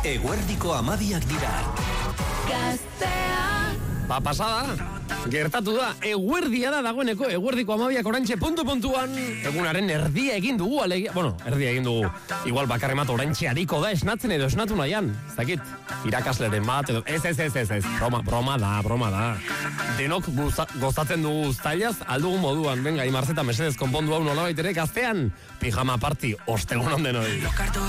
Eguerdiko 12 dira. Pasada, gertatu da, eguerdia da dagoeneko, eguerdiko 12 orantxe puntuan, egunaren erdia egin dugu, alegia, erdia egin dugu, igual bakarremat orantxe hariko da, esnatzen edo esnatu nahian, zakit, irakasleren bat, edo, ez, broma da, denok gozatzen dugu uztailaz, aldugun moduan, venga, Imarzeta mesedez konpondu hau nolabait ere, gaztean, pijama party, ostegunon denoi.